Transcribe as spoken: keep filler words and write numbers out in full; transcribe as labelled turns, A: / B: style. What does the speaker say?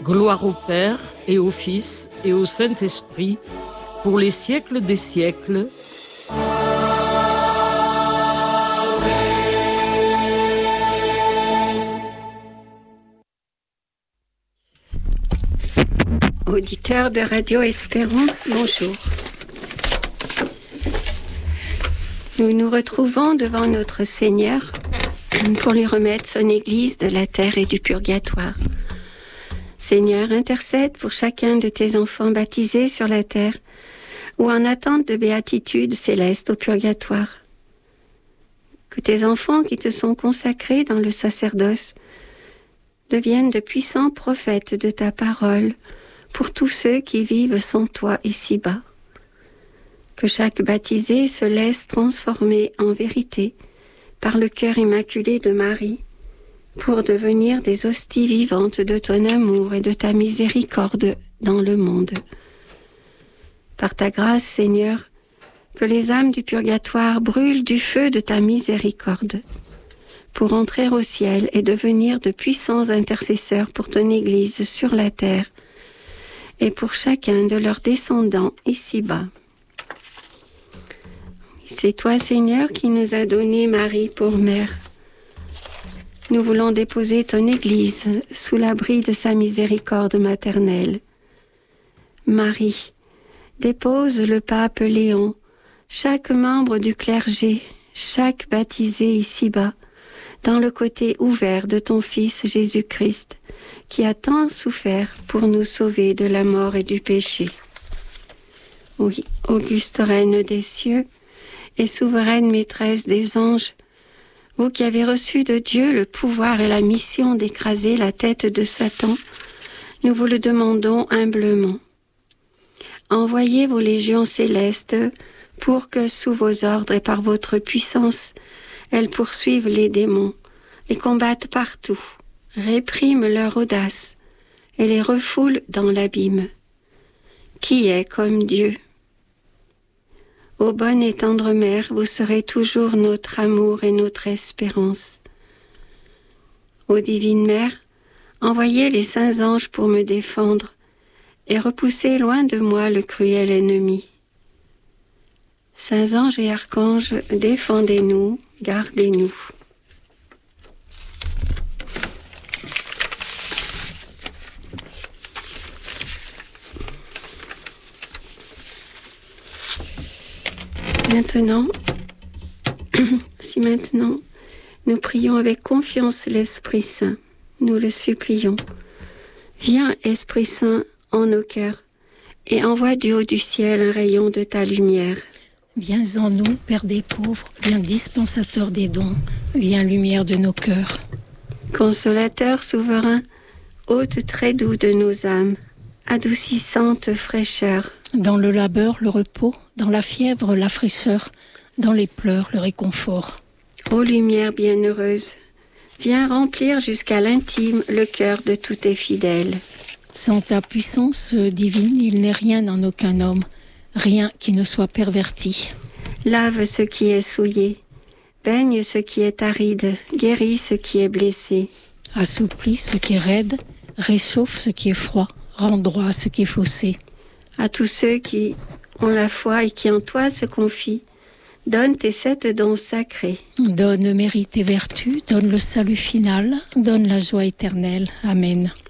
A: Gloire au Père et au Fils et au Saint-Esprit, pour les siècles des siècles.
B: Auditeurs de Radio Espérance, bonjour. Nous nous retrouvons devant notre Seigneur pour lui remettre son Église de la terre et du purgatoire. Seigneur, intercède pour chacun de tes enfants baptisés sur la terre ou en attente de béatitude céleste au purgatoire. Que tes enfants qui te sont consacrés dans le sacerdoce deviennent de puissants prophètes de ta parole pour tous ceux qui vivent sans toi ici-bas. Que chaque baptisé se laisse transformer en vérité par le cœur immaculé de Marie, pour devenir des hosties vivantes de ton amour et de ta miséricorde dans le monde. Par ta grâce, Seigneur, que les âmes du purgatoire brûlent du feu de ta miséricorde, pour entrer au ciel et devenir de puissants intercesseurs pour ton Église sur la terre, et pour chacun de leurs descendants ici-bas. C'est toi, Seigneur, qui nous as donné Marie pour mère. Nous voulons déposer ton Église sous l'abri de sa miséricorde maternelle. Marie, dépose le pape Léon, chaque membre du clergé, chaque baptisé ici-bas, dans le côté ouvert de ton Fils Jésus-Christ, qui a tant souffert pour nous sauver de la mort et du péché. Oui, auguste Reine des cieux et souveraine maîtresse des anges, vous qui avez reçu de Dieu le pouvoir et la mission d'écraser la tête de Satan, nous vous le demandons humblement. Envoyez vos légions célestes pour que, sous vos ordres et par votre puissance, elles poursuivent les démons, les combattent partout, répriment leur audace et les refoulent dans l'abîme. Qui est comme Dieu ? Ô bonne et tendre Mère, vous serez toujours notre amour et notre espérance. Ô divine Mère, envoyez les saints anges pour me défendre et repoussez loin de moi le cruel ennemi. Saints anges et archanges, défendez-nous, gardez-nous. Maintenant, si maintenant nous prions avec confiance l'Esprit Saint, nous le supplions. Viens, Esprit Saint, en nos cœurs et envoie du haut du ciel un rayon de ta lumière.
C: Viens en nous, Père des pauvres, viens dispensateur des dons, viens lumière de nos cœurs.
B: Consolateur souverain, hôte très doux de nos âmes, adoucissante fraîcheur.
C: Dans le labeur, le repos, dans la fièvre, la fraîcheur, dans les pleurs, le réconfort.
B: Ô lumière bienheureuse, viens remplir jusqu'à l'intime le cœur de tous tes fidèles.
C: Sans ta puissance divine, il n'est rien en aucun homme, rien qui ne soit perverti.
B: Lave ce qui est souillé, baigne ce qui est aride, guéris ce qui est blessé.
C: Assouplis ce qui est raide, réchauffe ce qui est froid, rend droit ce qui est faussé.
B: À tous ceux qui ont la foi et qui en toi se confient, donne tes sept dons sacrés.
C: Donne mérite et vertu, donne le salut final, donne la joie éternelle. Amen.